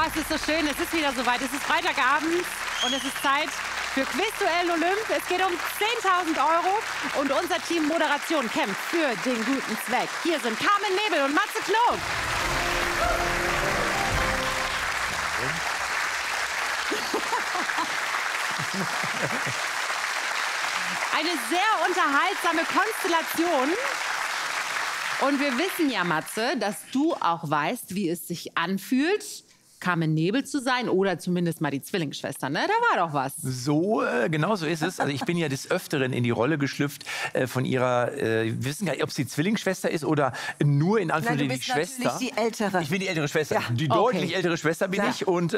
es ist so schön, es ist wieder soweit. Es ist Freitagabend und es ist Zeit für Quizduell Olymp. Es geht um 10.000 € und unser Team Moderation kämpft für den guten Zweck. Hier sind Carmen Nebel und Matze Knob. Eine sehr unterhaltsame Konstellation. Und wir wissen ja, Matze, dass du auch weißt, wie es sich anfühlt, Carmen Nebel zu sein oder zumindest mal die Zwillingsschwester, ne? Da war doch was. So, genau so ist es. Also ich bin ja des Öfteren in die Rolle geschlüpft von ihrer, wir wissen gar nicht, ob sie Zwillingsschwester ist oder nur in Anführungszeichen die Schwester. Nein, du bist die Ältere. Ich bin die ältere Schwester. Ja. Die deutlich ältere Schwester bin ich und...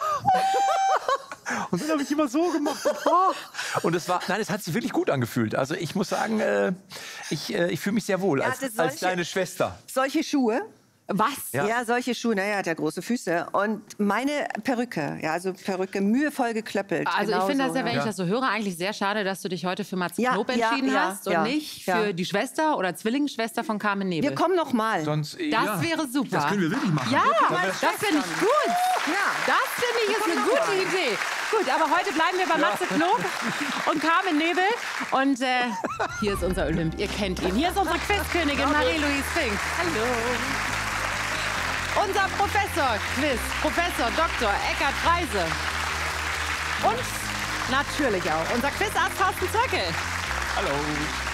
Und dann habe ich immer so gemacht. Und es war, nein, es hat sich wirklich gut angefühlt. Also ich muss sagen, ich fühle mich sehr wohl als kleine Schwester. Solche Schuhe. Was? Ja, solche Schuhe. Naja, hat ja große Füße. Und meine Perücke, ja, also Perücke mühevoll geklöppelt. Also ich finde das ja, wenn ja. ich das so höre, eigentlich sehr schade, dass du dich heute für Matze Knob entschieden hast und nicht für die Schwester oder Zwillingsschwester von Carmen Nebel. Wir kommen noch mal. Sonst, das wäre super. Das können wir wirklich machen. Ja, das finde ich gut. Ja. Das finde ich ist eine gute Idee. Gut, aber heute bleiben wir bei Matze Knob und Carmen Nebel. Und hier ist unser Olymp. Ihr kennt ihn. Hier ist unsere Quizkönigin Marie-Louise Fink. Hallo. Unser Professor Dr. Eckhard Freise. Und natürlich auch unser Quizarzt Thorsten Zöckel. Hallo.